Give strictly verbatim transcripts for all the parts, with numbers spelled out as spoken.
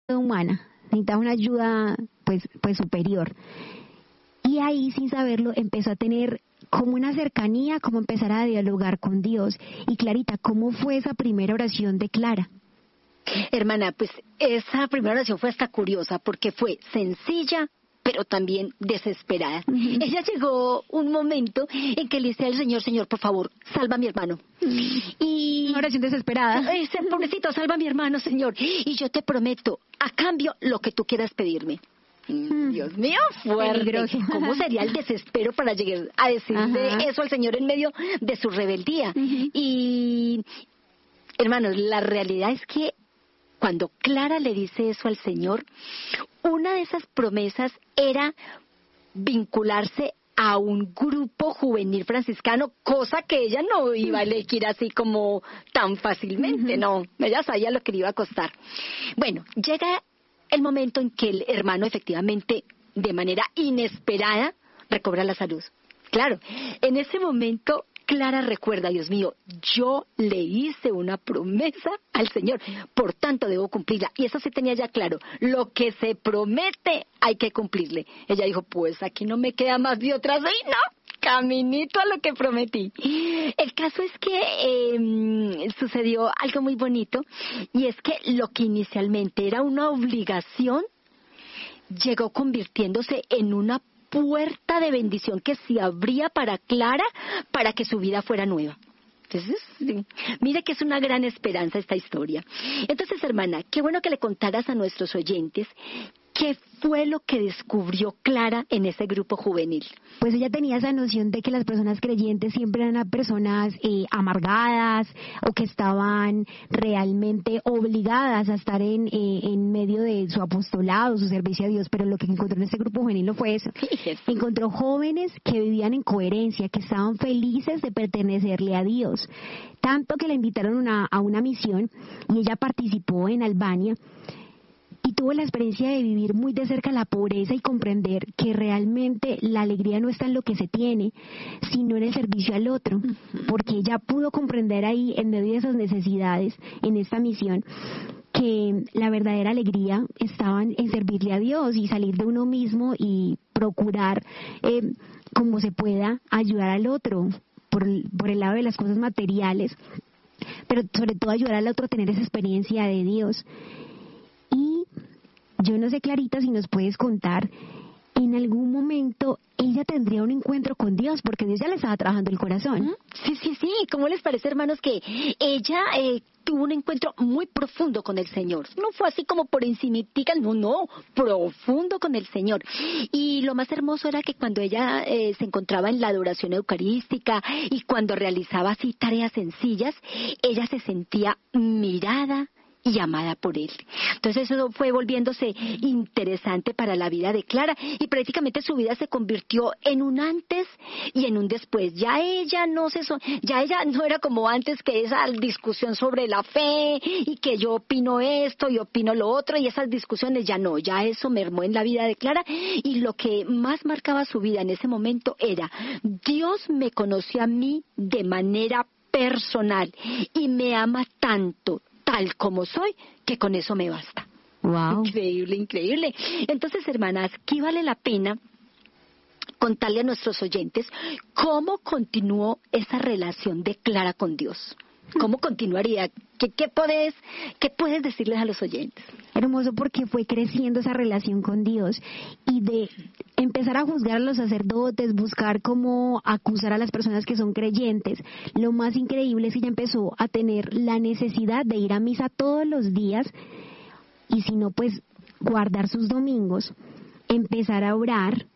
humana, necesitaba una ayuda pues, pues superior. Y ahí, sin saberlo, empezó a tener como una cercanía, como empezar a dialogar con Dios. Y Clarita, ¿cómo fue esa primera oración de Clara? Hermana, pues esa primera oración fue hasta curiosa porque fue sencilla, pero también desesperada. Uh-huh. Ella llegó un momento en que le dice al Señor, Señor, por favor, salva a mi hermano. Uh-huh. Y una oración desesperada. Dice, pobrecito, salva a mi hermano, Señor. Y yo te prometo, a cambio, lo que tú quieras pedirme. Mm, Dios mío, fuerte. Peligroso. ¿Cómo sería el desespero para llegar a decirle uh-huh. eso al Señor en medio de su rebeldía? Uh-huh. Y, hermanos, la realidad es que cuando Clara le dice eso al Señor, una de esas promesas era vincularse a un grupo juvenil franciscano, cosa que ella no iba a elegir así como tan fácilmente, uh-huh. no, ella sabía lo que le iba a costar. Bueno, llega el momento en que el hermano efectivamente, de manera inesperada, recobra la salud. Claro, en ese momento Clara recuerda, Dios mío, yo le hice una promesa al Señor, por tanto debo cumplirla. Y eso sí tenía ya claro, lo que se promete hay que cumplirle. Ella dijo, pues aquí no me queda más de otra, y no, caminito a lo que prometí. El caso es que eh, sucedió algo muy bonito, y es que lo que inicialmente era una obligación, llegó convirtiéndose en una puerta de bendición que se abría para Clara para que su vida fuera nueva. Entonces, sí, mire que es una gran esperanza esta historia. Entonces, hermana, qué bueno que le contaras a nuestros oyentes qué fue lo que descubrió Clara en ese grupo juvenil. Pues ella tenía esa noción de que las personas creyentes siempre eran personas eh, amargadas o que estaban realmente obligadas a estar en, eh, en medio de su apostolado, su servicio a Dios, pero lo que encontró en ese grupo juvenil no fue eso. Sí. Encontró jóvenes que vivían en coherencia, que estaban felices de pertenecerle a Dios, tanto que la invitaron una, a una misión y ella participó en Albania. Y tuvo la experiencia de vivir muy de cerca la pobreza y comprender que realmente la alegría no está en lo que se tiene, sino en el servicio al otro. Porque ella pudo comprender ahí, en medio de esas necesidades, en esta misión, que la verdadera alegría estaba en servirle a Dios y salir de uno mismo y procurar, eh, como se pueda, ayudar al otro por el, por el lado de las cosas materiales, pero sobre todo ayudar al otro a tener esa experiencia de Dios. Y yo no sé, Clarita, si nos puedes contar, en algún momento ella tendría un encuentro con Dios, porque Dios ya le estaba trabajando el corazón. Sí, sí, sí. ¿Cómo les parece, hermanos, que ella eh, tuvo un encuentro muy profundo con el Señor? No fue así como por encimitica, no, no, profundo con el Señor. Y lo más hermoso era que cuando ella eh, se encontraba en la adoración eucarística y cuando realizaba así tareas sencillas, ella se sentía mirada y amada por él. Entonces eso fue volviéndose interesante para la vida de Clara y prácticamente su vida se convirtió en un antes y en un después. Ya ella no se so, ya ella no era como antes, que esa discusión sobre la fe y que yo opino esto y opino lo otro, y esas discusiones ya no, ya eso mermó en la vida de Clara, y lo que más marcaba su vida en ese momento era: Dios me conoció a mí de manera personal y me ama tanto, tal como soy, que con eso me basta. Wow. Increíble, increíble. Entonces, hermanas, aquí vale la pena contarle a nuestros oyentes cómo continuó esa relación de Clara con Dios. ¿Cómo continuaría? ¿Qué, qué, puedes, ¿Qué puedes decirles a los oyentes? Hermoso, porque fue creciendo esa relación con Dios, y de empezar a juzgar a los sacerdotes, buscar cómo acusar a las personas que son creyentes. Lo más increíble es que ella empezó a tener la necesidad de ir a misa todos los días, y si no, pues guardar sus domingos, empezar a orar.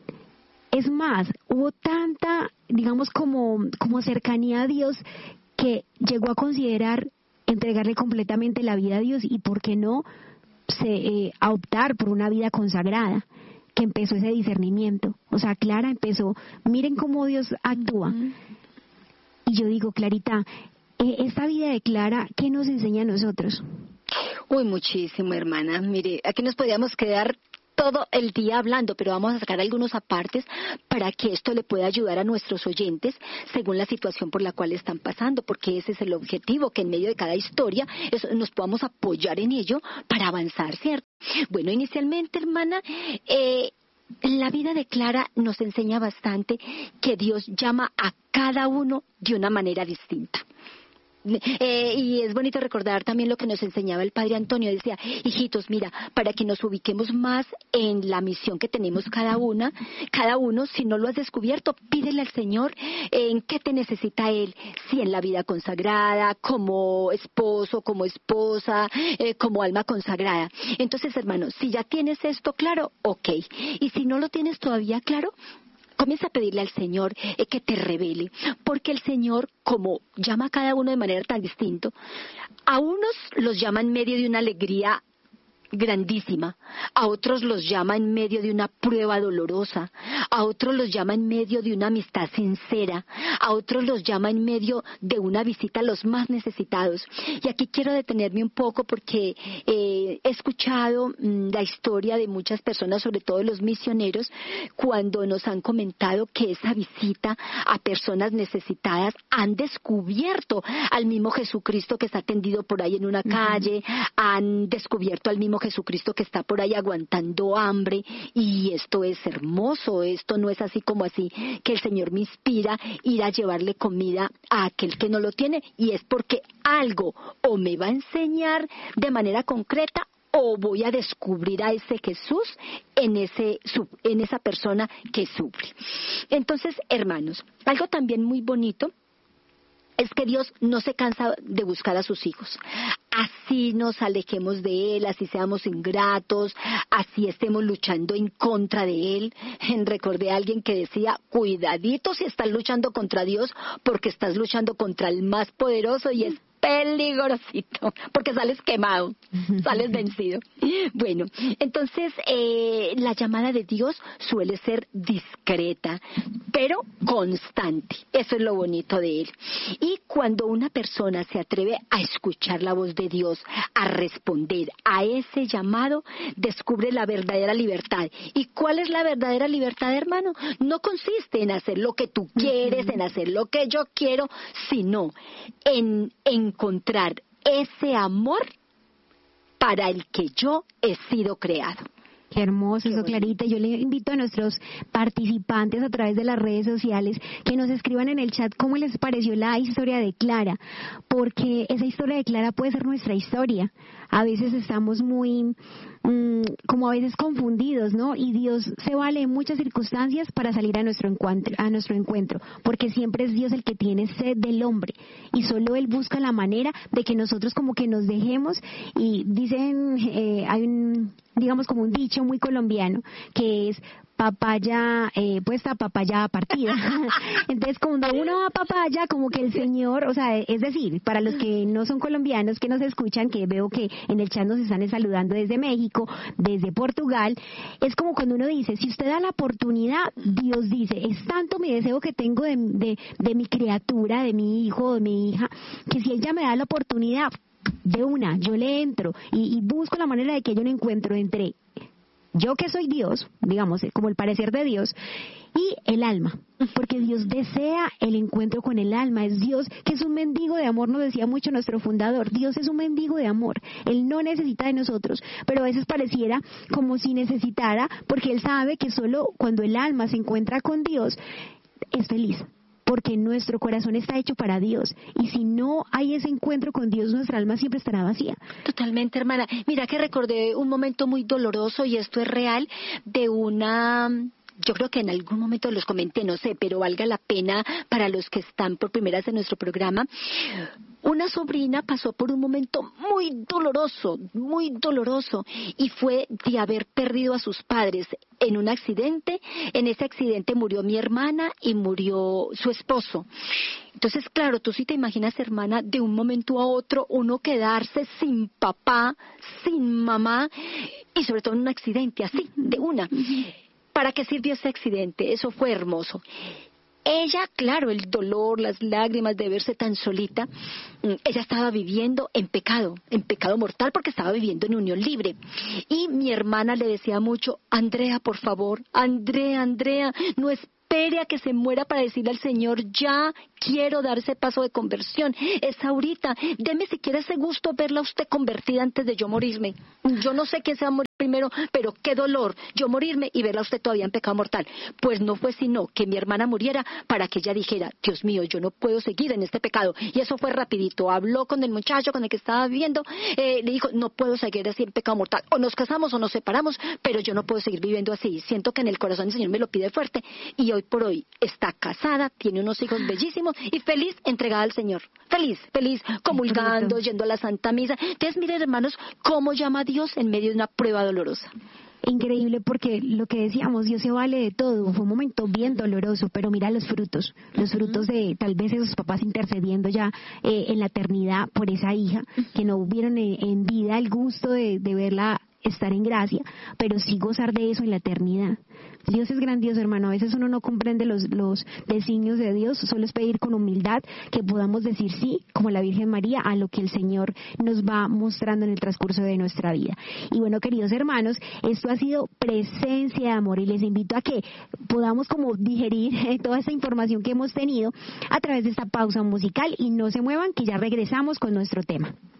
Es más, hubo tanta, digamos, como, como cercanía a Dios, que llegó a considerar entregarle completamente la vida a Dios, y por qué no se, eh, a optar por una vida consagrada, que empezó ese discernimiento. O sea, Clara empezó, miren cómo Dios actúa. Uh-huh. Y yo digo, Clarita, eh, esta vida de Clara, ¿qué nos enseña a nosotros? Uy, muchísimo, hermana. Mire, aquí nos podíamos quedar todo el día hablando, pero vamos a sacar algunos apartes para que esto le pueda ayudar a nuestros oyentes según la situación por la cual están pasando, porque ese es el objetivo, que en medio de cada historia eso, nos podamos apoyar en ello para avanzar, ¿cierto? Bueno, inicialmente, hermana, eh, la vida de Clara nos enseña bastante que Dios llama a cada uno de una manera distinta. Eh, y es bonito recordar también lo que nos enseñaba el Padre Antonio. Decía, hijitos, mira, para que nos ubiquemos más en la misión que tenemos cada una, cada uno, si no lo has descubierto, pídele al Señor eh, en qué te necesita Él, si en la vida consagrada, como esposo, como esposa, eh, como alma consagrada. Entonces, hermanos, si ya tienes esto claro, ok. Y si no lo tienes todavía claro, comienza a pedirle al Señor eh, que te revele, porque el Señor, como llama a cada uno de manera tan distinta, a unos los llama en medio de una alegría grandísima, a otros los llama en medio de una prueba dolorosa, a otros los llama en medio de una amistad sincera, a otros los llama en medio de una visita a los más necesitados. Y aquí quiero detenerme un poco porque eh, he escuchado mmm, la historia de muchas personas, sobre todo los misioneros, cuando nos han comentado que esa visita a personas necesitadas han descubierto al mismo Jesucristo que está tendido por ahí en una calle, uh-huh. han descubierto al mismo Jesucristo que está por ahí aguantando hambre, y esto es hermoso. Esto no es así como así que el Señor me inspira ir a llevarle comida a aquel que no lo tiene, y es porque algo o me va a enseñar de manera concreta o voy a descubrir a ese Jesús en ese en esa persona que sufre. Entonces, hermanos, algo también muy bonito es que Dios no se cansa de buscar a sus hijos. Así nos alejemos de Él, así seamos ingratos, así estemos luchando en contra de Él. Recordé a alguien que decía, cuidadito si estás luchando contra Dios, porque estás luchando contra el más poderoso y es peligrosito, porque sales quemado, sales vencido. Bueno, entonces eh, la llamada de Dios suele ser discreta, pero constante. Eso es lo bonito de Él. Y cuando una persona se atreve a escuchar la voz de Dios, a responder a ese llamado, descubre la verdadera libertad. ¿Y cuál es la verdadera libertad, hermano? No consiste en hacer lo que tú quieres, en hacer lo que yo quiero, sino en encontrar ese amor para el que yo he sido creado. Qué hermoso eso, Clarita. Yo le invito a nuestros participantes a través de las redes sociales que nos escriban en el chat cómo les pareció la historia de Clara, porque esa historia de Clara puede ser nuestra historia. A veces estamos muy, mmm, como a veces confundidos, ¿no? Y Dios se vale en muchas circunstancias para salir a nuestro encuentro, a nuestro encuentro, porque siempre es Dios el que tiene sed del hombre y solo Él busca la manera de que nosotros como que nos dejemos. Y dicen, eh, hay un, digamos como un dicho muy colombiano que es papaya eh, puesta, papaya partida. Entonces, cuando uno va a papaya, como que el Señor, o sea, es decir, para los que no son colombianos, que nos escuchan, que veo que en el chat nos están saludando desde México, desde Portugal, es como cuando uno dice, si usted da la oportunidad, Dios dice, es tanto mi deseo que tengo de, de, de mi criatura, de mi hijo, de mi hija, que si ella me da la oportunidad, de una, yo le entro y, y busco la manera de que yo lo encuentro entre yo que soy Dios, digamos, como el parecer de Dios, y el alma, porque Dios desea el encuentro con el alma. Es Dios que es un mendigo de amor, nos decía mucho nuestro fundador. Dios es un mendigo de amor, Él no necesita de nosotros, pero a veces pareciera como si necesitara, porque Él sabe que solo cuando el alma se encuentra con Dios es feliz, porque nuestro corazón está hecho para Dios, y si no hay ese encuentro con Dios, nuestra alma siempre estará vacía. Totalmente, hermana. Mira que recordé un momento muy doloroso, y esto es real, de una... Yo creo que en algún momento los comenté, no sé, pero valga la pena para los que están por primera vez en nuestro programa. Una sobrina pasó por un momento muy doloroso, muy doloroso, y fue de haber perdido a sus padres en un accidente. En ese accidente murió mi hermana y murió su esposo. Entonces, claro, tú sí te imaginas, hermana, de un momento a otro uno quedarse sin papá, sin mamá, y sobre todo en un accidente así, de una. ¿Para qué sirvió ese accidente? Eso fue hermoso. ella, claro, el dolor, las lágrimas de verse tan solita, ella estaba viviendo en pecado, en pecado mortal, porque estaba viviendo en unión libre. Y mi hermana le decía mucho: Andrea, por favor, Andrea, Andrea, no espere a que se muera para decirle al Señor: ya quiero dar ese paso de conversión. Es ahorita, deme siquiera ese gusto verla a usted convertida antes de yo morirme. Yo no sé quién se va a morir primero, pero qué dolor yo morirme y verla a usted todavía en pecado mortal. Pues no fue sino que mi hermana muriera para que ella dijera: Dios mío, yo no puedo seguir en este pecado. Y eso fue rapidito. Habló con el muchacho con el que estaba viviendo, eh, le dijo: no puedo seguir así en pecado mortal. O nos casamos o nos separamos, pero yo no puedo seguir viviendo así. Siento que en el corazón el Señor me lo pide fuerte. Y hoy por hoy está casada, tiene unos hijos bellísimos y feliz, entregada al Señor. Feliz, feliz, comulgando, yendo a la Santa Misa. Entonces, miren, hermanos, cómo llama a Dios en medio de una prueba dolorosa. Increíble, porque lo que decíamos, Dios se vale de todo. Fue un momento bien doloroso, pero mira los frutos, los frutos de tal vez esos papás intercediendo ya eh, en la eternidad por esa hija, que no hubieron en, en vida el gusto de, de verla estar en gracia, pero sí gozar de eso en la eternidad. Dios es grandioso, hermano. A veces uno no comprende los, los designios de Dios, solo es pedir con humildad que podamos decir sí, como la Virgen María, a lo que el Señor nos va mostrando en el transcurso de nuestra vida. Y bueno, queridos hermanos, esto ha sido Presencia de Amor, y les invito a que podamos como digerir eh, toda esta información que hemos tenido a través de esta pausa musical, y no se muevan, que ya regresamos con nuestro tema.